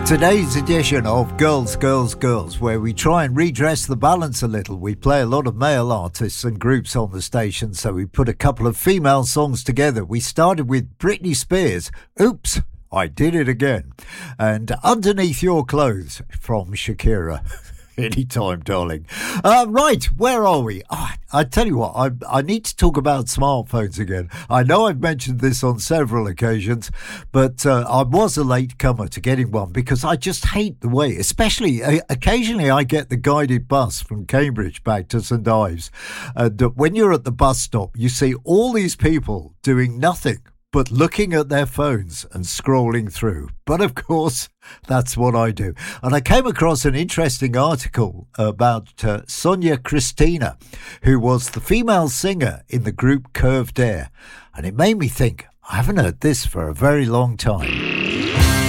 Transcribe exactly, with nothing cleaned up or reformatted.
Today's edition of Girls, Girls, Girls, where we try and redress the balance a little. We play a lot of male artists and groups on the station, so we put a couple of female songs together. We started with Britney Spears, Oops, I Did It Again, and Underneath Your Clothes from Shakira. Anytime, darling. Uh, right, where are we? Oh, I tell you what, I, I need to talk about smartphones again. I know I've mentioned this on several occasions, but uh, I was a late comer to getting one because I just hate the way, especially uh, occasionally I get the guided bus from Cambridge back to St Ives. And uh, when you're at the bus stop, you see all these people doing nothing but looking at their phones and scrolling through. But of course, that's what I do. And I came across an interesting article about uh, Sonia Christina, who was the female singer in the group Curved Air. And it made me think, I haven't heard this for a very long time.